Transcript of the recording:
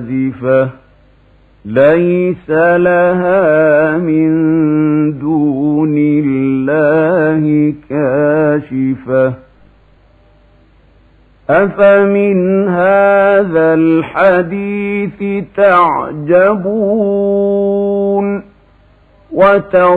كاذفة ليس لها من دون الله كاشفة أفمن هذا الحديث تعجبون